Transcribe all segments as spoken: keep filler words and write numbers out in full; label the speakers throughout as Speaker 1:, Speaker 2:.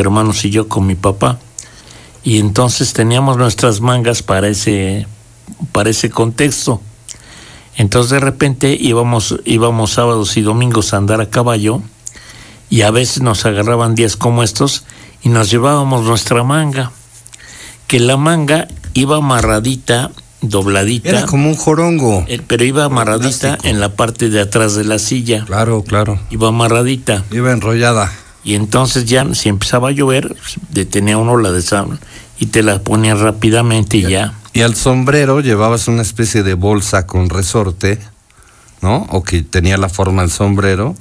Speaker 1: hermanos y yo con mi papá. Y entonces teníamos nuestras mangas para ese, para ese contexto. Entonces de repente íbamos, íbamos sábados y domingos a andar a caballo, y a veces nos agarraban días como estos y nos llevábamos nuestra manga, que la manga iba amarradita, dobladita.
Speaker 2: Era como un jorongo.
Speaker 1: Pero iba amarradita en la parte de atrás de la silla.
Speaker 2: Claro, claro.
Speaker 1: Iba amarradita.
Speaker 2: Iba enrollada.
Speaker 1: Y entonces ya, si empezaba a llover, detenía uno la de sal y te la ponía rápidamente y, y ya.
Speaker 2: Y al sombrero llevabas una especie de bolsa con resorte, ¿no? O que tenía la forma del sombrero,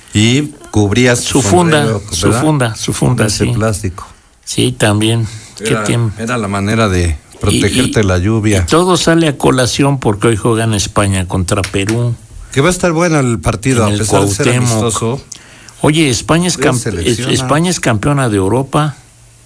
Speaker 2: y cubrías
Speaker 1: su funda, su funda, su funda,
Speaker 2: sí.
Speaker 1: De plástico. Sí, también.
Speaker 2: Era, era la manera de protegerte de la lluvia.
Speaker 1: Y todo sale a colación porque hoy juegan España contra Perú.
Speaker 2: Que va a estar bueno el partido, a pesar de ser amistoso.
Speaker 1: Oye, España es, camp es, España es campeona de Europa.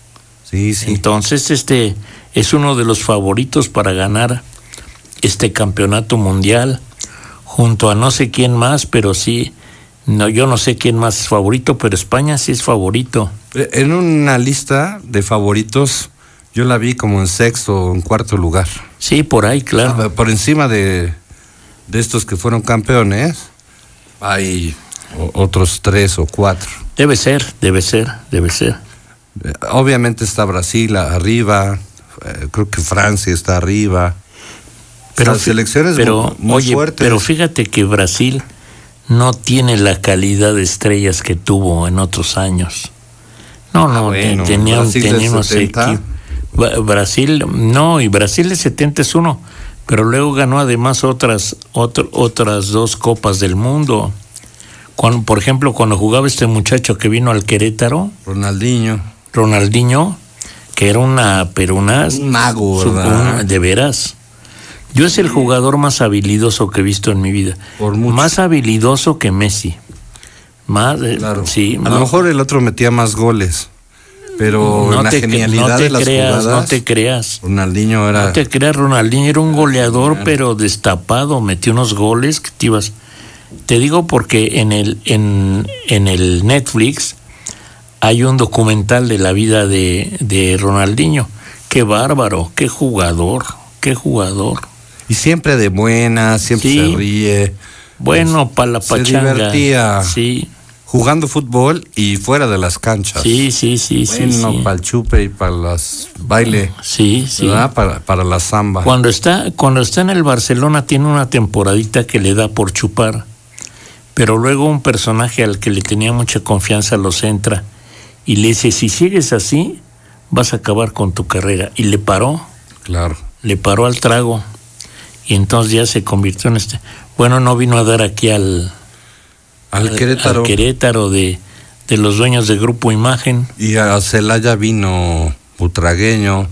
Speaker 2: Sí, sí.
Speaker 1: Entonces, este es uno de los favoritos para ganar este campeonato mundial, junto a no sé quién más, pero sí, no, yo no sé quién más es favorito, pero España sí es favorito.
Speaker 2: En una lista de favoritos, yo la vi como en sexto o en cuarto lugar.
Speaker 1: Sí, por ahí, claro.
Speaker 2: Por encima de, de estos que fueron campeones, hay otros tres o cuatro.
Speaker 1: Debe ser, debe ser, debe ser.
Speaker 2: Obviamente está Brasil arriba, eh, creo que Francia está arriba.
Speaker 1: Pero
Speaker 2: las selecciones
Speaker 1: pero,
Speaker 2: muy, muy
Speaker 1: oye,
Speaker 2: fuertes.
Speaker 1: Pero fíjate que Brasil no tiene la calidad de estrellas que tuvo en otros años. No, no, ah, bueno, tenía, tenía unos equipos. Brasil, no, y Brasil de setenta es uno, pero luego ganó además otras, otro, otras dos copas del mundo. Cuando, por ejemplo, cuando jugaba este muchacho que vino al Querétaro,
Speaker 2: Ronaldinho,
Speaker 1: Ronaldinho, que era una, pero una,
Speaker 2: un mago,
Speaker 1: su,
Speaker 2: ¿verdad?
Speaker 1: Una, de veras. Yo es el jugador más habilidoso que he visto en mi vida.
Speaker 2: Por mucho.
Speaker 1: Más habilidoso que Messi. Más,
Speaker 2: claro.
Speaker 1: Sí,
Speaker 2: a
Speaker 1: más.
Speaker 2: lo mejor el otro metía más goles, pero
Speaker 1: no
Speaker 2: la
Speaker 1: te,
Speaker 2: genialidad
Speaker 1: no te
Speaker 2: de las
Speaker 1: creas,
Speaker 2: jugadas,
Speaker 1: no te creas.
Speaker 2: Ronaldinho era.
Speaker 1: No te creas, Ronaldinho era un goleador, genial, pero destapado, metió unos goles que te ibas. Te digo porque en el en, en el Netflix hay un documental de la vida de, de Ronaldinho. Qué bárbaro, qué jugador, qué jugador.
Speaker 2: Y siempre de buena, siempre sí. Se ríe.
Speaker 1: Bueno, para la pachanga.
Speaker 2: Se divertía.
Speaker 1: Sí.
Speaker 2: Jugando fútbol y fuera de las canchas.
Speaker 1: Sí, sí, sí,
Speaker 2: bueno,
Speaker 1: sí.
Speaker 2: Bueno, para el chupe y para las baile.
Speaker 1: Sí, sí.
Speaker 2: ¿Verdad? Para, para la samba.
Speaker 1: Cuando está, cuando está en el Barcelona tiene una temporadita que le da por chupar. Pero luego un personaje al que le tenía mucha confianza los entra y le dice, si sigues así, vas a acabar con tu carrera. Y le paró.
Speaker 2: Claro.
Speaker 1: Le paró al trago. Y entonces ya se convirtió en este... Bueno, no vino a dar aquí al...
Speaker 2: Al, al Querétaro.
Speaker 1: Al Querétaro de, de los dueños de Grupo Imagen.
Speaker 2: Y a Celaya vino Butragueño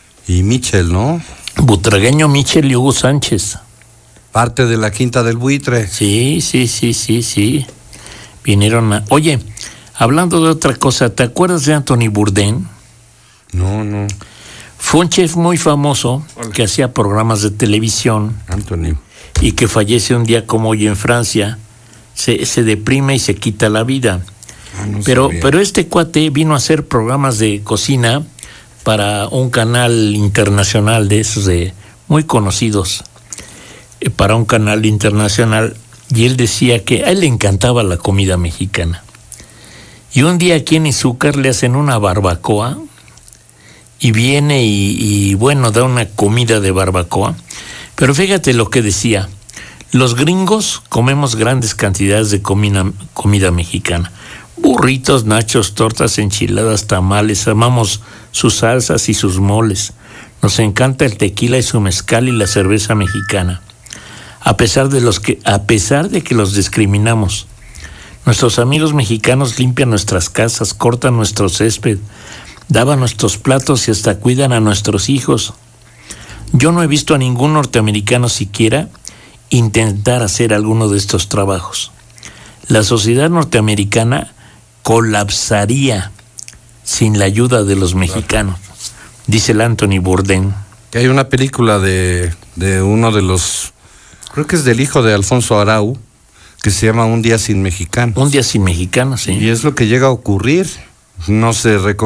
Speaker 2: y Michel, ¿no?
Speaker 1: Butragueño, Michel y Hugo Sánchez.
Speaker 2: Parte de la Quinta del Buitre.
Speaker 1: Sí, sí, sí, sí, sí. Vinieron a... Oye, hablando de otra cosa, ¿te acuerdas de Anthony Bourdain?
Speaker 2: No, no.
Speaker 1: Fue un chef muy famoso. Hola. Que hacía programas de televisión.
Speaker 2: Anthony.
Speaker 1: Y que fallece un día como hoy en Francia. Se, se deprime y se quita la vida.
Speaker 2: Ah, no
Speaker 1: pero, pero este cuate vino a hacer programas de cocina para un canal internacional de esos de muy conocidos. Para un canal internacional, y él decía que a él le encantaba la comida mexicana. Y un día aquí en Izúcar le hacen una barbacoa y viene y, y bueno, da una comida de barbacoa. Pero fíjate lo que decía, los gringos comemos grandes cantidades de comida, comida mexicana. Burritos, nachos, tortas, enchiladas, tamales, amamos sus salsas y sus moles. Nos encanta el tequila y su mezcal y la cerveza mexicana. A pesar de los que, a pesar de que los discriminamos, nuestros amigos mexicanos limpian nuestras casas, cortan nuestro césped, daban nuestros platos y hasta cuidan a nuestros hijos. Yo no he visto a ningún norteamericano siquiera intentar hacer alguno de estos trabajos. La sociedad norteamericana colapsaría sin la ayuda de los mexicanos, dice el Anthony Bourdain.
Speaker 2: Que hay una película de, de uno de los... Creo que es del hijo de Alfonso Arau, que se llama Un día sin mexicanos.
Speaker 1: Un día sin mexicanos, sí.
Speaker 2: Y es lo que llega a ocurrir. No se recoge